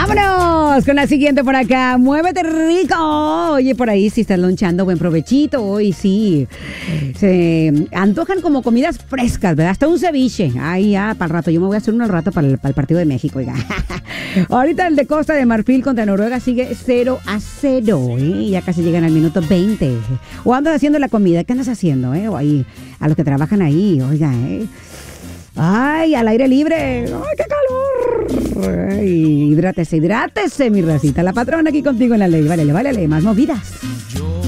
Vámonos con la siguiente por acá. Muévete rico. Oye, por ahí si estás lonchando, buen provechito. Hoy sí. Se antojan como comidas frescas, ¿verdad? Hasta un ceviche. Ay, ya, para el rato. Yo me voy a hacer uno al rato para el partido de México, oiga. Ahorita el de Costa de Marfil contra Noruega sigue 0-0, ¿eh? Ya casi llegan al minuto 20. O andas haciendo la comida. ¿Qué andas haciendo, eh? O ahí, a los que trabajan ahí, oiga, ¿eh? ¡Ay, al aire libre! ¡Ay, qué calor! Ay, hidrátese, mi racita. La patrona aquí contigo en la ley. Válele, más movidas.